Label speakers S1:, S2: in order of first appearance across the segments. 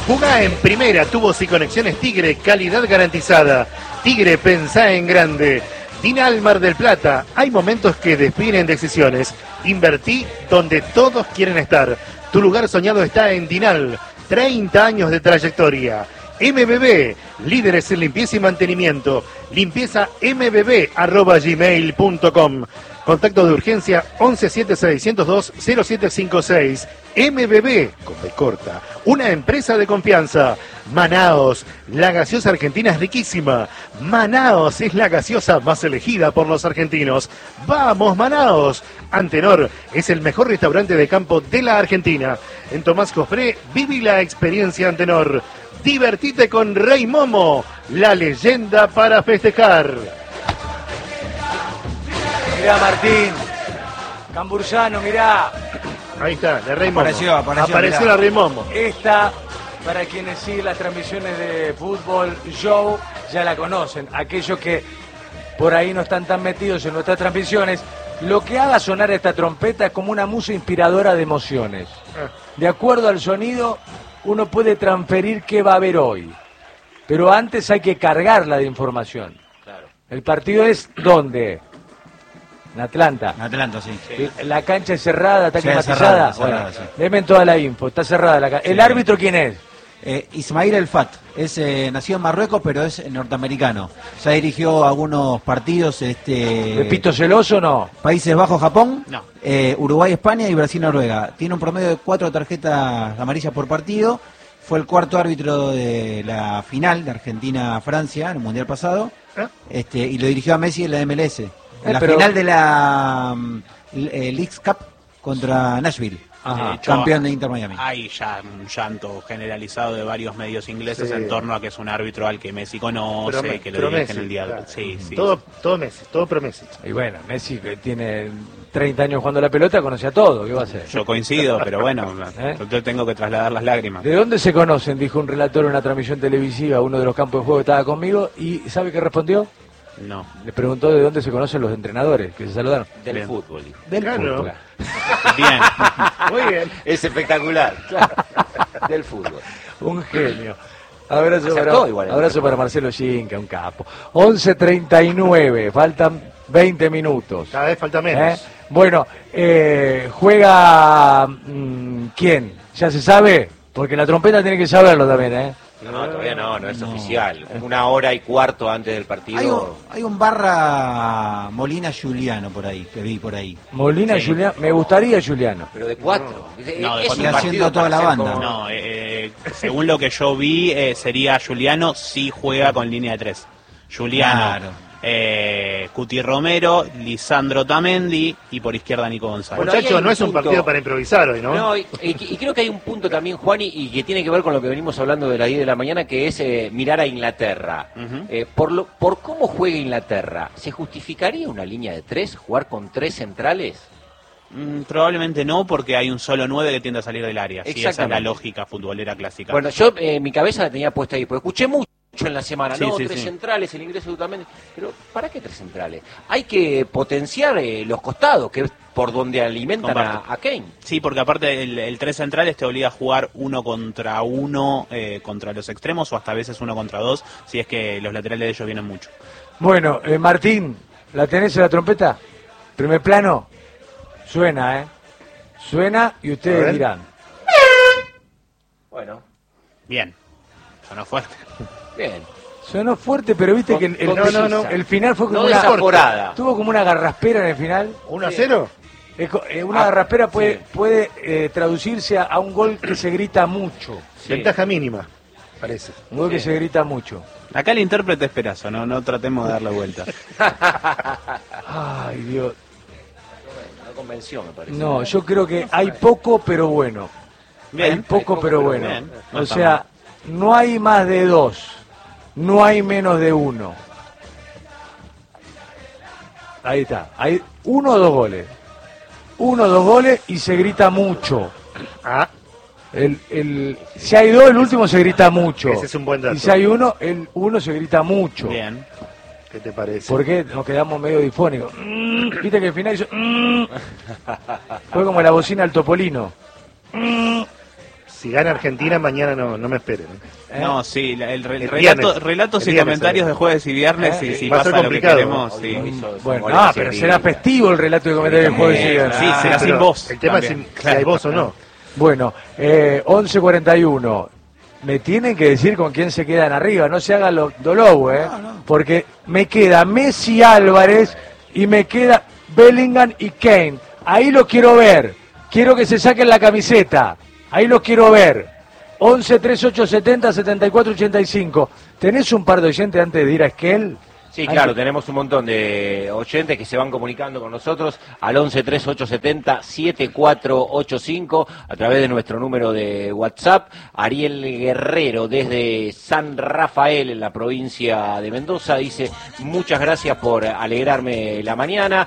S1: Jugá en primera, tubos y conexiones Tigre, calidad garantizada. Tigre, pensá en grande. Dinal Mar del Plata, hay momentos que definen decisiones. Invertí donde todos quieren estar. Tu lugar soñado está en Dinal. 30 años de trayectoria. MBB, líderes en limpieza y mantenimiento. Limpieza mbb@gmail.com. Contacto de urgencia 1176020756. MBB, con B corta, una empresa de confianza. Manaos, la gaseosa argentina es riquísima. Manaos es la gaseosa más elegida por los argentinos. ¡Vamos, Manaos! Antenor es el mejor restaurante de campo de la Argentina. En Tomás Cofré, viví la experiencia Antenor. Divertite con Rey Momo, la leyenda para festejar.
S2: Mirá, Martín. Cambursano, mirá.
S1: Ahí está, la Rey Momo.
S2: Apareció
S1: la Rey Momo.
S2: Esta, para quienes siguen las transmisiones de fútbol, Show, ya la conocen. Aquellos que por ahí no están tan metidos en nuestras transmisiones, lo que haga sonar esta trompeta es como una musa inspiradora de emociones. De acuerdo al sonido, uno puede transferir qué va a haber hoy. Pero antes hay que cargarla de información. Claro. El partido es ¿dónde? En Atlanta.
S3: En Atlanta, sí.
S2: La cancha es cerrada, está
S3: Sí,
S2: climatizada.
S3: cerrada, sí.
S2: Denme toda la info, está cerrada la cancha.
S3: Sí.
S2: ¿El árbitro quién es?
S3: Ismail El Fat, nació en Marruecos, pero es norteamericano. Ya dirigió algunos partidos.
S2: ¿Pepito Celoso o no?
S3: Países Bajos, Japón,
S4: No.
S3: Uruguay, España y Brasil, Noruega. Tiene un promedio de 4 tarjetas amarillas por partido. Fue el cuarto árbitro de la final de Argentina-Francia en el Mundial pasado. Y lo dirigió a Messi en la MLS. En la final de la Leagues Cup contra Nashville.
S4: Ajá.
S3: Campeón de Inter Miami.
S4: Hay ya un llanto generalizado de varios medios ingleses
S1: Sí.
S4: en torno a que es un árbitro al que Messi conoce, que lo dirige en el día.
S1: Claro.
S4: Sí, sí.
S1: Todo Messi, todo pro Messi.
S2: Y bueno, Messi que tiene 30 años jugando la pelota, conoce a todo, ¿qué va a hacer?
S4: Yo coincido, pero bueno, yo tengo que trasladar las lágrimas.
S2: ¿De dónde se conocen? Dijo un relator en una transmisión televisiva, uno de los campos de juego que estaba conmigo, y ¿sabe qué respondió?
S4: No.
S2: Le preguntó de dónde se conocen los entrenadores, que se saludaron.
S5: Del
S4: Bien.
S5: fútbol.
S2: Del
S1: Claro.
S2: fútbol.
S4: Bien.
S1: Muy bien.
S5: Es espectacular. Del fútbol.
S2: Un genio. Abrazo,
S5: Acertó igual,
S2: abrazo para Marcelo Ginca, un capo. 11:39, faltan 20 minutos.
S1: Cada vez falta menos.
S2: Bueno, juega... ¿quién? ¿Ya se sabe? Porque la trompeta tiene que saberlo también, ¿eh?
S5: No, todavía no es oficial. 1 hora y cuarto antes del partido.
S3: Hay un barra Molina Juliano por ahí, que vi por ahí.
S2: Molina,
S4: Sí.
S2: Juliano, me gustaría Juliano.
S5: Pero de 4.
S4: No, de
S5: es
S4: cuatro.
S5: un
S3: Y haciendo
S5: partido
S3: toda
S5: para
S3: la
S5: hacer
S3: banda.
S5: como-
S4: No, según lo que yo vi, sería Juliano si juega con línea de 3. Juliano,
S3: Claro.
S4: Cuti Romero, Lisandro Tamendi y por izquierda Nico González.
S5: Bueno, ahí hay
S1: Muchachos,
S5: un
S1: no es un
S5: punto.
S1: partido para improvisar hoy, ¿no?
S5: No, y creo que hay un punto también, Juan, y que tiene que ver con lo que venimos hablando de las 10 de la mañana, que es mirar a Inglaterra.
S4: Ujú.
S5: Por cómo juega Inglaterra, ¿se justificaría una línea de 3, jugar con 3 centrales?
S4: Probablemente no, porque hay un solo 9 que tiende a salir del área. Sí, esa es la
S5: Exactamente.
S4: lógica futbolera clásica.
S5: Bueno, yo mi cabeza la tenía puesta ahí, porque escuché mucho en la semana,
S4: Sí,
S5: ¿no?
S4: sí,
S5: 3
S4: sí.
S5: centrales, el ingreso totalmente. Pero, ¿para qué 3 centrales? Hay que potenciar los costados, que es por donde alimentan
S4: Comparto.
S5: a Kane.
S4: Sí, porque aparte el 3 centrales te obliga a jugar 1 contra 1 contra los extremos o hasta a veces 1 contra 2, si es que los laterales de ellos vienen mucho.
S2: Bueno, Martín, ¿la tenés en la trompeta? Primer plano. Suena, ¿eh? Suena y
S1: A
S2: ustedes
S1: ver.
S2: dirán.
S5: Bueno,
S4: Bien, sonó fuerte.
S5: bien.
S2: Sonó fuerte, pero viste que
S5: Con
S2: el final fue como
S5: No
S2: una...
S5: desaforada.
S2: Tuvo como una garraspera en el final.
S1: 1-0.
S2: Una garraspera puede traducirse a un gol que se grita mucho.
S1: Ventaja mínima, parece.
S2: Un gol que se grita mucho.
S4: Acá el intérprete es Perazo, no tratemos de dar la vuelta.
S2: Ay, Dios.
S5: No convenció, me parece.
S2: No, yo creo que hay poco, pero bueno.
S4: Bien,
S2: hay poco, pero bueno.
S4: bien. No
S2: O
S4: está
S2: sea,
S4: mal.
S2: no hay más de 2. No hay menos de 1. Ahí está. Hay 1 o 2 goles. 1 o 2 goles y se grita mucho.
S1: Ah,
S2: Si hay 2, el último se grita mucho.
S1: Ese es un buen dato.
S2: Y si hay 1, el 1 se grita mucho.
S4: Bien.
S1: ¿qué te parece?
S2: Porque nos quedamos medio difónicos. Viste que al final hizo... Fue como la bocina del Topolino.
S1: Si gana Argentina, mañana no me esperen.
S4: No, sí, el relatos
S1: el
S4: y comentarios de jueves y viernes, y si
S1: va a ser
S4: pasa lo que
S1: complicado,
S4: queremos, sí.
S2: Bueno, pero será festivo el relato y comentarios de jueves y viernes.
S4: Sí, será sin voz.
S1: El tema
S4: también.
S1: es si hay voz o no.
S2: Bueno, 11:41. Me tienen que decir con quién se quedan arriba, no se hagan los dolou, porque me queda Messi, Álvarez y me queda Bellingham y Kane. Ahí lo quiero ver. Quiero que se saquen la camiseta. Ahí lo quiero ver. 11 38 70 74 85. ¿Tenés un par de oyentes antes de ir a Esquel?
S5: Sí, claro, tenemos un montón de oyentes que se van comunicando con nosotros al 11 38 70 7485 a través de nuestro número de WhatsApp. Ariel Guerrero desde San Rafael en la provincia de Mendoza dice: muchas gracias por alegrarme la mañana.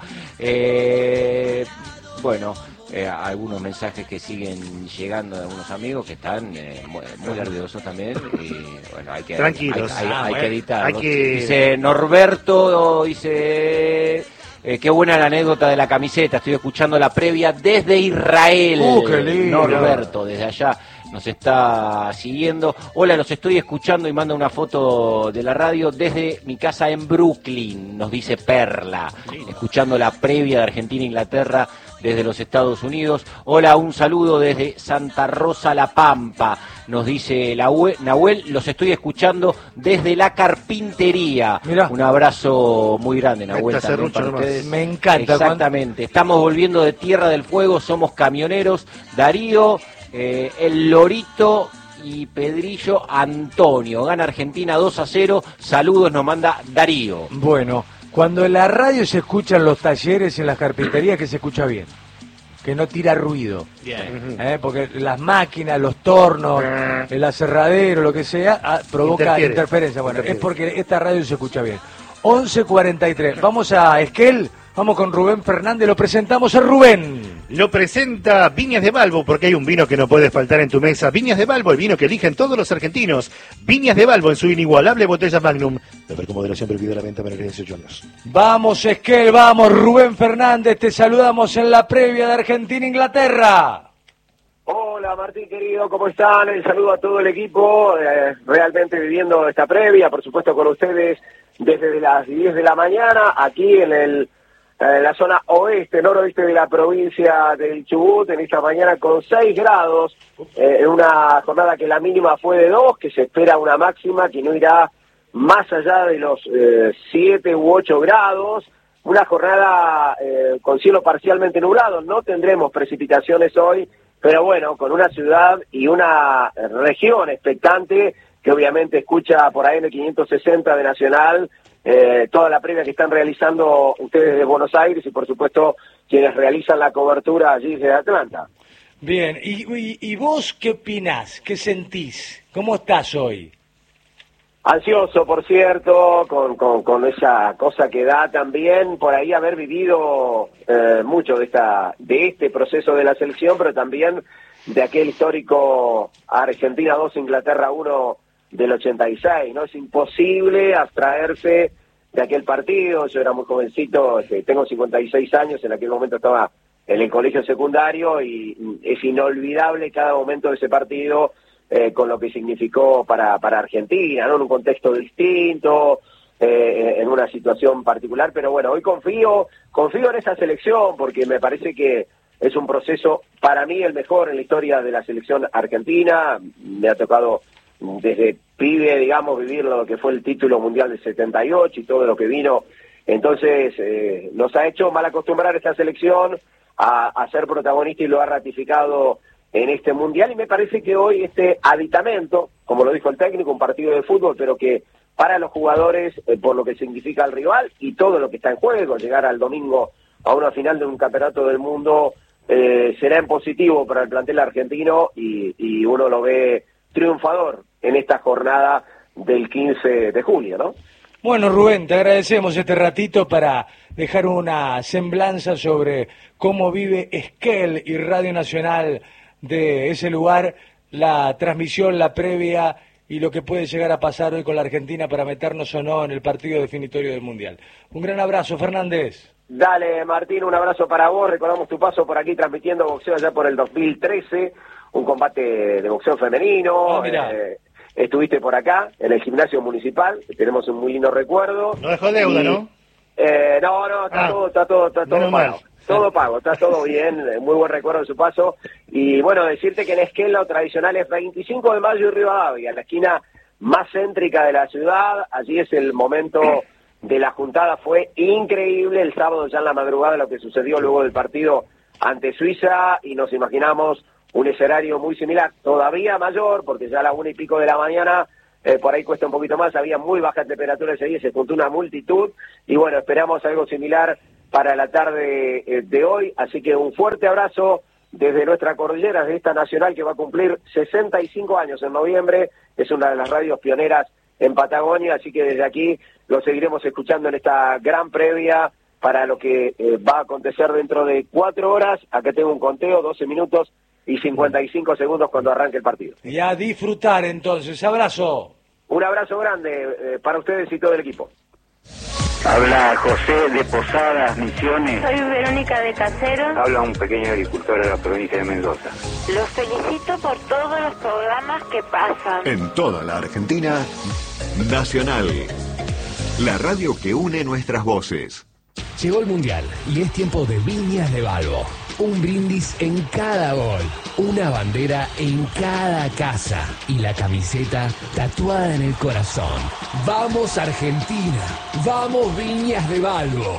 S5: Algunos mensajes que siguen llegando de algunos amigos que están muy nerviosos también, y bueno, hay que
S1: tranquilos,
S5: hay que editarlos. Dice Norberto, dice qué buena la anécdota de la camiseta, estoy escuchando la previa desde Israel.
S2: Qué lindo.
S5: Norberto desde allá nos está siguiendo. Hola, los estoy escuchando y manda una foto de la radio desde mi casa en Brooklyn, nos dice Perla, escuchando la previa de Argentina-Inglaterra desde los Estados Unidos. Hola, un saludo desde Santa Rosa La Pampa, nos dice Nahuel, los estoy escuchando desde la carpintería. Mirá. Un abrazo muy grande, Nahuel, también para ustedes.
S2: Me encanta.
S5: Exactamente, estamos volviendo de Tierra del Fuego, somos camioneros. Darío, el Lorito y Pedrillo Antonio. Gana Argentina 2-0. Saludos, nos manda Darío.
S2: Bueno, cuando en la radio se escuchan los talleres en las carpinterías, que se escucha bien, que no tira ruido. Porque las máquinas, los tornos, el aserradero, lo que sea, provoca interferencia. Bueno, es porque esta radio se escucha bien. 11:43. Vamos a Esquel. Vamos con Rubén Fernández, lo presentamos a Rubén.
S1: Lo presenta Viñas de Balbo, porque hay un vino que no puede faltar en tu mesa. Viñas de Balbo, el vino que eligen todos los argentinos. Viñas de Balbo en su inigualable botella Magnum. Beber con moderación, prohibido la venta menores de 18 años.
S2: Vamos, Esquel, vamos, Rubén Fernández, te saludamos en la previa de Argentina-Inglaterra.
S6: Hola Martín querido, ¿cómo están? El saludo a todo el equipo, realmente viviendo esta previa, por supuesto con ustedes desde las 10 de la mañana, aquí en la zona oeste, noroeste de la provincia del Chubut, en esta mañana con 6 grados, en una jornada que la mínima fue de 2, que se espera una máxima que no irá más allá de los 7 u 8 grados, una jornada con cielo parcialmente nublado, no tendremos precipitaciones hoy, pero bueno, con una ciudad y una región expectante que obviamente escucha por ahí en el 560 de Nacional, toda la previa que están realizando ustedes de Buenos Aires y por supuesto quienes realizan la cobertura allí desde Atlanta.
S2: Bien, ¿y vos qué opinás? ¿Qué sentís? ¿Cómo estás hoy?
S6: Ansioso, por cierto, con esa cosa que da también por ahí haber vivido mucho de este proceso de la selección, pero también de aquel histórico Argentina 2, Inglaterra 1 del 86, ¿no? Es imposible abstraerse de aquel partido. Yo era muy jovencito, tengo 56 años, en aquel momento estaba en el colegio secundario y es inolvidable cada momento de ese partido con lo que significó para Argentina, ¿no? En un contexto distinto, en una situación particular, pero bueno, hoy confío en esa selección porque me parece que es un proceso, para mí, el mejor en la historia de la selección argentina. Me ha tocado desde pibe, digamos, vivir lo que fue el título mundial del 78 y todo lo que vino. Entonces, nos ha hecho mal acostumbrar esta selección a ser protagonista y lo ha ratificado en este mundial. Y me parece que hoy este aditamento, como lo dijo el técnico, un partido de fútbol, pero que para los jugadores, por lo que significa el rival y todo lo que está en juego, llegar al domingo a una final de un campeonato del mundo, será en positivo para el plantel argentino y uno lo ve triunfador en esta jornada del 15 de julio, ¿no?
S2: Bueno, Rubén, te agradecemos este ratito para dejar una semblanza sobre cómo vive Esquel y Radio Nacional de ese lugar, la transmisión, la previa y lo que puede llegar a pasar hoy con la Argentina para meternos o no en el partido definitorio del Mundial. Un gran abrazo, Fernández.
S6: Dale, Martín, un abrazo para vos. Recordamos tu paso por aquí transmitiendo boxeo allá por el 2013. un combate de boxeo femenino. Estuviste por acá, en el gimnasio municipal, tenemos un muy lindo recuerdo.
S1: No dejó deuda, ¿no?
S6: No, está todo pago. Todo pago, está todo bien, muy buen recuerdo de su paso. Y bueno, decirte que en Esquel lo tradicional es 25 de mayo y Rivadavia, la esquina más céntrica de la ciudad. Allí es el momento de la juntada, fue increíble el sábado ya en la madrugada lo que sucedió luego del partido ante Suiza, y nos imaginamos un escenario muy similar, todavía mayor, porque ya a las 1:00 de la mañana, por ahí cuesta un poquito más, había muy baja temperatura ese día, se juntó una multitud, y bueno, esperamos algo similar para la tarde de hoy, así que un fuerte abrazo desde nuestra cordillera, de esta nacional que va a cumplir 65 años en noviembre, es una de las radios pioneras en Patagonia, así que desde aquí lo seguiremos escuchando en esta gran previa para lo que va a acontecer dentro de 4 horas, acá tengo un conteo, 12 minutos y 55 segundos cuando arranque el partido.
S2: Y a disfrutar entonces, abrazo.
S6: Un abrazo grande para ustedes y todo el equipo.
S7: Habla José de Posadas, Misiones.
S8: Soy Verónica de Caseros.
S7: Habla un pequeño agricultor de la provincia de Mendoza.
S8: Los felicito por todos los programas que pasan.
S9: En toda la Argentina, Nacional, la radio que une nuestras voces.
S10: Llegó el Mundial y es tiempo de Viñas de Balbo. Un brindis en cada gol, una bandera en cada casa y la camiseta tatuada en el corazón. ¡Vamos Argentina! ¡Vamos Viñas de Balbo!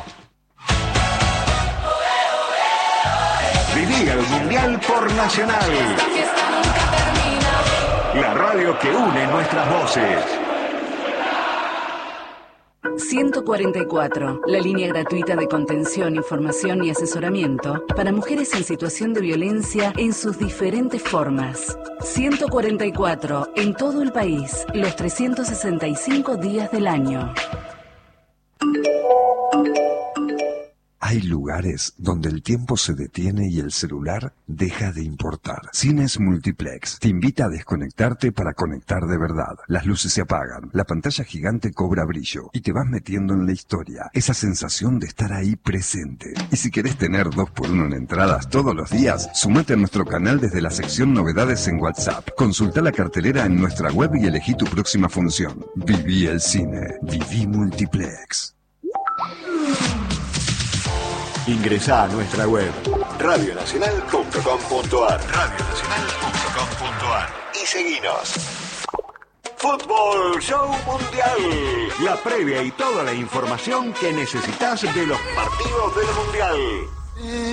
S9: Viví el Mundial por Nacional. La radio que une nuestras voces.
S11: 144, la línea gratuita de contención, información y asesoramiento para mujeres en situación de violencia en sus diferentes formas. 144, en todo el país, los 365 días del año.
S12: Hay lugares donde el tiempo se detiene y el celular deja de importar. Cines Multiplex te invita a desconectarte para conectar de verdad. Las luces se apagan, la pantalla gigante cobra brillo y te vas metiendo en la historia. Esa sensación de estar ahí presente. Y si querés tener 2x1 en entradas todos los días, sumate a nuestro canal desde la sección Novedades en WhatsApp. Consulta la cartelera en nuestra web y elegí tu próxima función. Viví el cine. Viví Multiplex.
S9: Ingresá a nuestra web radionacional.com.ar y seguinos. Fútbol Show Mundial, la previa y toda la información que necesitas de los partidos del Mundial.